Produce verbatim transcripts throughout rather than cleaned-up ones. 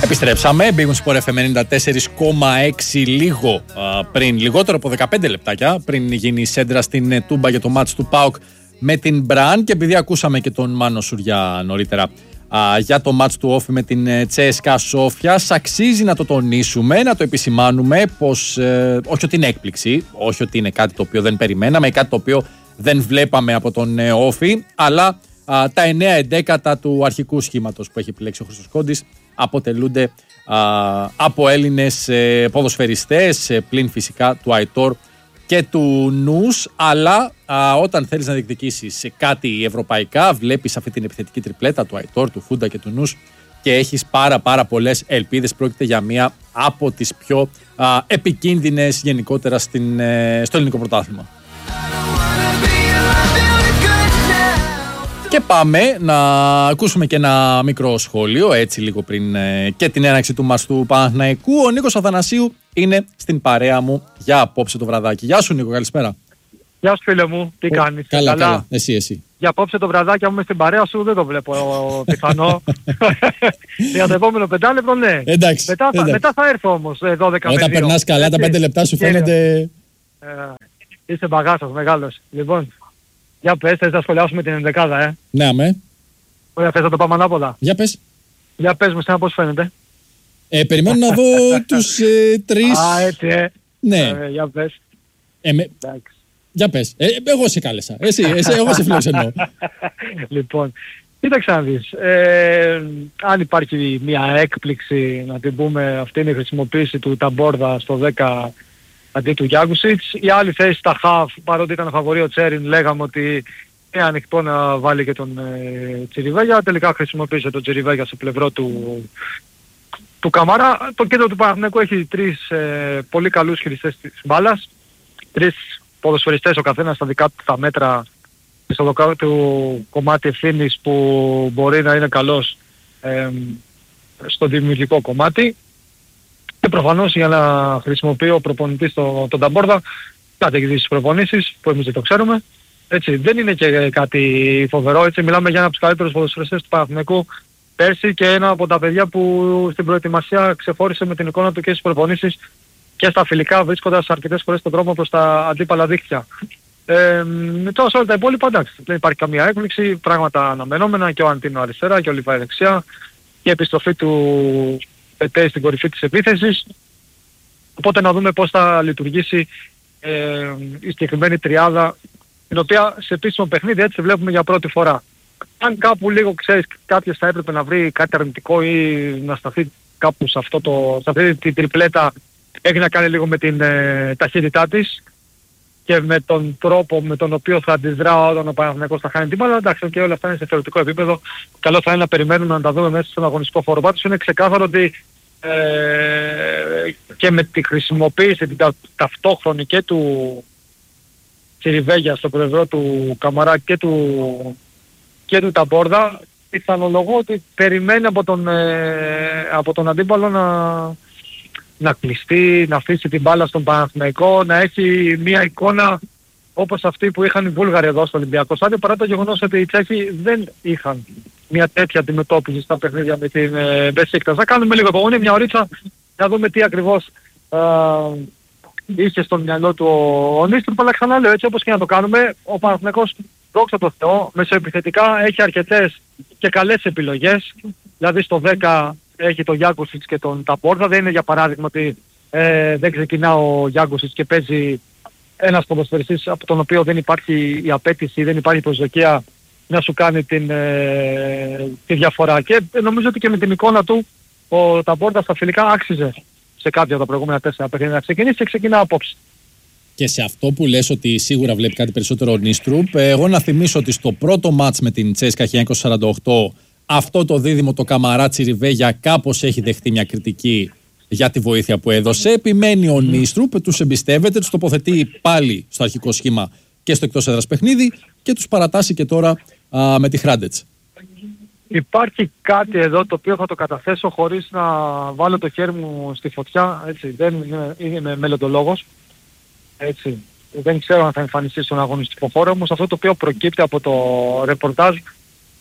Επιστρέψαμε, Big Sport εφ εμ ενενήντα τέσσερα κόμμα έξι λίγο α, πριν, λιγότερο από δεκαπέντε λεπτάκια πριν γίνει η σέντρα στην ε, Τούμπα για το μάτς του ΠΑΟΚ με την Μπραν, και επειδή ακούσαμε και τον Μάνο Σουριά νωρίτερα α, για το μάτς του Όφη με την ε, Τσέσκα Σόφιας, αξίζει να το τονίσουμε, να το επισημάνουμε πως ε, όχι ότι είναι έκπληξη, όχι ότι είναι κάτι το οποίο δεν περιμέναμε, κάτι το οποίο δεν βλέπαμε από τον ε, Όφη, αλλά α, τα εννέα εντέκατα του αρχικού σχήματος που έχει επιλέξει ο Χρήστος Κόντης αποτελούνται α, από Έλληνες ε, ποδοσφαιριστές, ε, πλην φυσικά του Αϊτόρ και του Νους, αλλά α, όταν θέλεις να διεκδικήσεις σε κάτι ευρωπαϊκά, βλέπεις αυτή την επιθετική τριπλέτα του Αϊτόρ, του Φούντα και του Νους και έχεις πάρα πάρα πολλές ελπίδες. Πρόκειται για μία από τις πιο α, επικίνδυνες γενικότερα στην, ε, στο ελληνικό πρωτάθλημα. Και πάμε να ακούσουμε και ένα μικρό σχόλιο, έτσι λίγο πριν ε, και την έναρξη του μας του Παναθηναϊκού. Ο Νίκος Αθανασίου είναι στην παρέα μου για απόψε το βραδάκι. Γεια σου Νίκο, καλησπέρα. Γεια σου φίλε μου, τι Ο, κάνεις? Καλά, καλά, καλά, εσύ, εσύ. Για απόψε το βραδάκι, αν είμαι στην παρέα σου, δεν το βλέπω πιθανό. Για το επόμενο πεντάλεπτο, ναι. Εντάξει, μετά, εντάξει. Θα, μετά θα έρθω όμως, δώδεκα Όταν περνάς καλά, έτσι, τα πέντε λεπτά σου φαίνονται... Ε, είσαι μπαγάσας, μεγάλος. Λοιπόν, για πες, θες να σχολιάσουμε την ενδεκάδα, ε. Ναι, αμέ. Ωραία, θες να το πάμε ανάποδα. Για πες. Για πες μου, σένα πώς φαίνεται. Ε, περιμένω να δω τους ε, τρεις... Α, έτσι, ε. Ναι. Ε, για πες. Ε, με... Για πες. Ε, εγώ σε κάλεσα. Εσύ, εσύ εγώ σε φιλοξενώ. Λοιπόν, κοίταξε να δεις. Ε, αν υπάρχει μια έκπληξη, να την πούμε, αυτή είναι η χρησιμοποίηση του Ταμπόρδα στο δέκα αντί του Γιάγκουσιτς. Η άλλη θέση στα χαφ, παρότι ήταν φαβορί ο Τσέριν, λέγαμε ότι είναι ανοιχτό να βάλει και τον ε, Τσιριβέγια. Τελικά χρησιμοποίησε τον Τσιριβέγια στο πλευρό του, του Καμάρα. Το κέντρο του Παναθηναϊκού έχει τρεις ε, πολύ καλούς χειριστές της μπάλας. Τρεις ποδοσφαιριστές ο καθένας στα δικά του τα μέτρα και στο δοκάρι του κομμάτι ευθύνης που μπορεί να είναι καλός ε, στο δημιουργικό κομμάτι. Και προφανώς για να χρησιμοποιεί ο προπονητής τον, τον Ταμπόρδα κάτι έχει δει στις προπονήσεις που εμείς δεν το ξέρουμε. Έτσι, δεν είναι και κάτι φοβερό, έτσι, μιλάμε για ένα από τους καλύτερους ποδοσφαιριστές του Παναθηναϊκού πέρσι και ένα από τα παιδιά που στην προετοιμασία ξεφόρησε με την εικόνα του και στις προπονήσεις και στα φιλικά, βρίσκοντας αρκετές φορές τον δρόμο προς τα αντίπαλα δίκτυα. Ε, τώρα σε όλα τα υπόλοιπα, εντάξει, δεν υπάρχει καμία έκπληξη, πράγματα αναμενόμενα, και ο Αντίνο αριστερά και ο Λιβάη δεξιά και η επιστροφή του Πετέ στην κορυφή της επίθεσης. Οπότε να δούμε πώς θα λειτουργήσει ε, η συγκεκριμένη τριάδα, την οποία σε επίσημο παιχνίδι έτσι βλέπουμε για πρώτη φορά. Αν κάπου λίγο, ξέρεις, κάποιος θα έπρεπε να βρει κάτι αρνητικό ή να σταθεί κάπου σε, αυτό το, σε αυτή την τριπλέτα, έχει να κάνει λίγο με την ε, ταχύτητά της και με τον τρόπο με τον οποίο θα αντιδρά όταν ο Παναθηναϊκός θα χάνει την μπάλα. Εντάξει, και όλα αυτά είναι σε θεωρητικό επίπεδο. Καλό θα είναι να περιμένουμε να τα δούμε μέσα στον αγωνιστικό χώρο. Πάντως είναι ξεκάθαρο ότι ε, και με τη χρησιμοποίηση την τα, ταυτόχρονη και του Τσιριβέγια στο πλευρό του Καμαρά και του, και του Ταμπόρδα, πιθανολογώ ότι περιμένει από τον, ε, από τον αντίπαλο να, να κλειστεί, να αφήσει την μπάλα στον Παναθηναϊκό, να έχει μια εικόνα όπως αυτή που είχαν οι Βούλγαροι εδώ στο Ολυμπιακό Στάδιο, παρά το γεγονός ότι οι Τσέχοι δεν είχαν μια τέτοια αντιμετώπιση στα παιχνίδια με την ε, Μπεσίκτας. Θα κάνουμε λίγο υπομονή, μια ωρίτσα, να δούμε τι ακριβώς ε, είχε στο μυαλό του ο, ο Νίστρουπ, αλλά ξαναλέω, έτσι όπως και να το κάνουμε, ο Παναθηναϊκός, δόξα τω Θεώ, μεσοεπιθετικά έχει αρκετές και καλές επιλογές. Δηλαδή στο δέκα έχει τον Γιάκουσιτς και τον Ταμπόρδα. Δεν είναι για παράδειγμα ότι ε, δεν ξεκινά ο Γιάκουσιτς και παίζει ένας ποδοσφαιριστής από τον οποίο δεν υπάρχει η απέτηση, δεν υπάρχει η προσδοκία να σου κάνει την, ε, τη διαφορά. Και νομίζω ότι και με την εικόνα του ο Ταμπόρδα στα φιλικά άξιζε σε κάποια από τα προηγούμενα τέσσερα παιχνίδια να ξεκινήσει και ξεκινά απόψε. Και σε αυτό που λες ότι σίγουρα βλέπει κάτι περισσότερο ο Νίστρουπ, εγώ να θυμίσω ότι στο πρώτο μάτς με την Τσέσκα χίλια εννιακόσια σαράντα οκτώ αυτό το δίδυμο το Καμαρά Τσιριβέγια κάπως έχει δεχτεί μια κριτική για τη βοήθεια που έδωσε. Επιμένει ο Νίστρουπ, τους εμπιστεύεται, τους τοποθετεί πάλι στο αρχικό σχήμα και στο εκτός έδρας παιχνίδι και τους παρατάσσει και τώρα α, με τη Hrádec. Υπάρχει κάτι εδώ το οποίο θα το καταθέσω χωρίς να βάλω το χέρι μου στη φωτιά, έτσι, δεν είναι, είναι μελλοντολόγος, έτσι, δεν ξέρω αν θα εμφανιστεί στον αγωνιστικό χώρο, όμως αυτό το οποίο προκύπτει από το ρεπορτάζ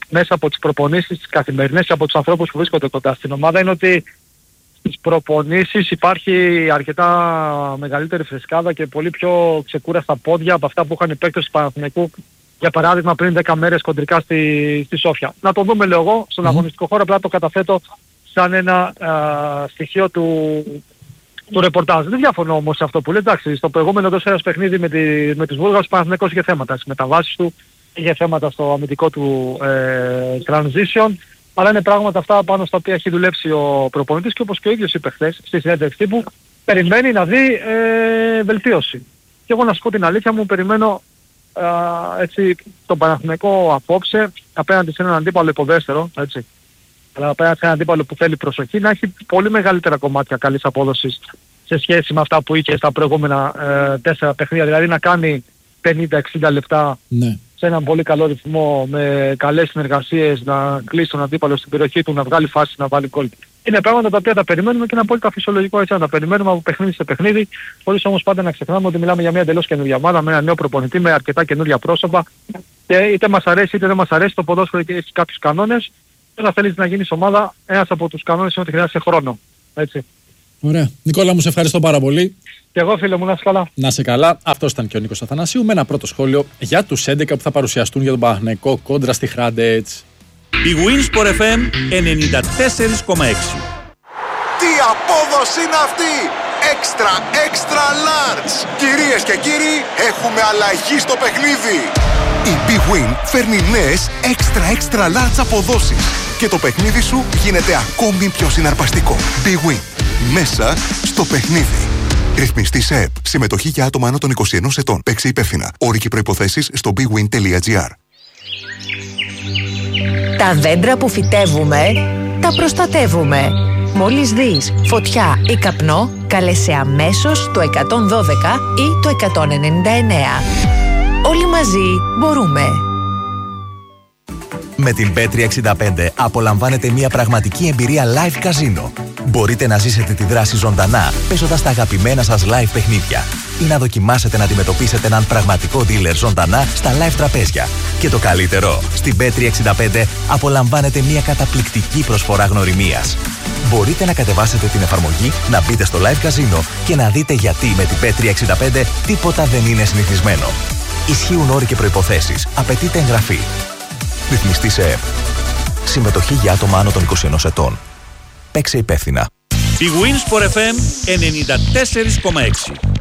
μέσα από τις προπονήσεις τις καθημερινές και από τους ανθρώπους που βρίσκονται κοντά στην ομάδα είναι ότι στις προπονήσεις υπάρχει αρκετά μεγαλύτερη φρεσκάδα και πολύ πιο ξεκούραστα πόδια από αυτά που είχαν οι παίκτες του Παναθηναϊκού, για παράδειγμα πριν δέκα μέρες κοντρικά στη, στη Σόφια. Να το δούμε, λέω εγώ, στον mm. αγωνιστικό χώρο, απλά το καταθέτω σαν ένα α, στοιχείο του, του ρεπορτάζ. Δεν διαφωνώ όμως σε αυτό που λέει. Εντάξει, στο προηγούμενο τόσο ένας παιχνίδι με, τη, με τους Βούλγαρους, ο Παναθηναϊκός είχε θέματα στις μεταβάσεις του, είχε θέματα στο αμυντικό του ε, transition, αλλά είναι πράγματα αυτά πάνω στα οποία έχει δουλέψει ο προπονητής και όπως και ο ίδιος είπε χθες στη συνέντευξη τύπου, περιμένει να δει ε, βελτίωση. Και εγώ να σου πω την αλήθεια μου, περιμένω α, έτσι, τον Παναθηναϊκό απόψε απέναντι σε έναν αντίπαλο υποδέστερο, έτσι, αλλά απέναντι σε έναν αντίπαλο που θέλει προσοχή, να έχει πολύ μεγαλύτερα κομμάτια καλής απόδοσης σε σχέση με αυτά που είχε στα προηγούμενα ε, τέσσερα παιχνίδια, δηλαδή να κάνει πενήντα εξήντα λεπτά ναι. σε έναν πολύ καλό ρυθμό, με καλές συνεργασίες, να κλείσει τον αντίπαλο στην περιοχή του, να βγάλει φάση, να βάλει γκολ. Είναι πράγματα τα οποία τα περιμένουμε και είναι απόλυτα φυσιολογικό, έτσι, να τα περιμένουμε από παιχνίδι σε παιχνίδι, χωρίς όμως πάντα να ξεχνάμε ότι μιλάμε για μια εντελώς καινούργια ομάδα, με ένα νέο προπονητή, με αρκετά καινούργια πρόσωπα, και είτε μας αρέσει είτε δεν μας αρέσει, το ποδόσφαιρο έχει κάποιους κανόνες, και όταν θέλεις να γίνεις ομάδα, ένας από τους κανόνες είναι ότι χρειάζεσαι χρόνο. Έτσι. Ωραία. Νικόλα, μου σε ευχαριστώ πάρα πολύ. Και εγώ, φίλε μου, να είσαι καλά. Να είσαι καλά. Αυτός ήταν και ο Νίκος Αθανασίου με ένα πρώτο σχόλιο για τους έντεκα που θα παρουσιαστούν για τον Παναθηναϊκό κόντρα στη Χράντετς. Η Winsport εφ εμ ενενήντα τέσσερα κόμμα έξι. Τι απόδοση είναι αυτή! Έξτρα, έξτρα large! Κυρίες και κύριοι, έχουμε αλλαγή στο παιχνίδι! Η Big Win φέρνει νέες έξτρα, έξτρα large αποδόσεις και το παιχνίδι σου γίνεται ακόμη πιο συναρπαστικό. Big Win. Μέσα στο παιχνίδι. Ρυθμιστή σε ΕΠ. Συμμετοχή για άτομα άνω των είκοσι ενός ετών. Παίξε υπεύθυνα. Όροι και προϋποθέσεις στο bigwin τελεία gr. Τα δέντρα που φυτεύουμε, τα προστατεύουμε. Μόλις δεις φωτιά ή καπνό, καλέσαι αμέσως το εκατόν δώδεκα ή το εκατόν ενενήντα εννέα. Όλοι μαζί μπορούμε. Με την μπετ τριακόσια εξήντα πέντε απολαμβάνετε μια πραγματική εμπειρία live καζίνο. Μπορείτε να ζήσετε τη δράση ζωντανά, παίζοντας τα αγαπημένα σας live παιχνίδια ή να δοκιμάσετε να αντιμετωπίσετε έναν πραγματικό dealer ζωντανά στα live τραπέζια. Και το καλύτερο, στην μπετ τριακόσια εξήντα πέντε απολαμβάνετε μια καταπληκτική προσφορά γνωριμίας. Μπορείτε να κατεβάσετε την εφαρμογή, να μπείτε στο live καζίνο και να δείτε γιατί με την μπετ τριακόσια εξήντα πέντε τίποτα δεν είναι συνηθισμένο. Ισχύουν όροι και προϋποθέσεις. Απαιτείται εγγραφή. Ρυθμιστή σε ΕΠ. Συμμετοχή για άτομα άνω των είκοσι ενός ετών. Παίξε υπεύθυνα. Η Winsport εφ εμ ενενήντα τέσσερα κόμμα έξι.